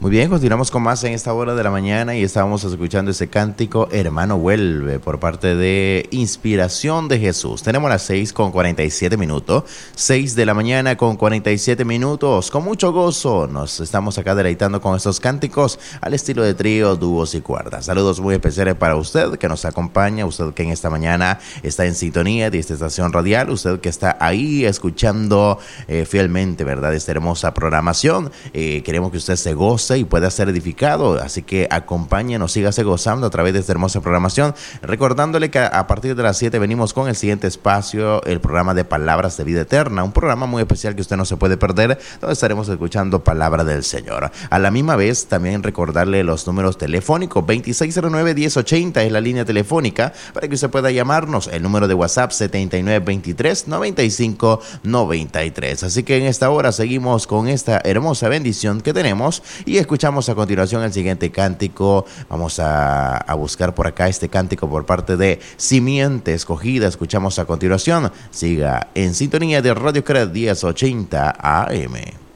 Muy bien, continuamos con más en esta hora de la mañana y estábamos escuchando ese cántico Hermano Vuelve por parte de Inspiración de Jesús. Tenemos las 6:47, 6 de la mañana con 47 minutos. Con mucho gozo nos estamos acá deleitando con estos cánticos al estilo de trío, dúos y cuerdas. Saludos muy especiales para usted que nos acompaña, usted que en esta mañana está en sintonía de esta estación radial, usted que está ahí escuchando fielmente, ¿verdad?, esta hermosa programación. Queremos que usted se goce y pueda ser edificado, así que acompáñenos, sígase gozando a través de esta hermosa programación, recordándole que a partir de las 7 venimos con el siguiente espacio, el programa de Palabras de Vida Eterna, un programa muy especial que usted no se puede perder, donde estaremos escuchando palabra del Señor. A la misma vez, también recordarle los números telefónicos, 2609-1080 es la línea telefónica para que usted pueda llamarnos, el número de WhatsApp 7923-9593. Así que en esta hora seguimos con esta hermosa bendición que tenemos y escuchamos a continuación el siguiente cántico. Vamos a buscar por acá este cántico por parte de Simiente Escogida. Escuchamos a continuación. Siga en sintonía de Radio Cred 1080 AM.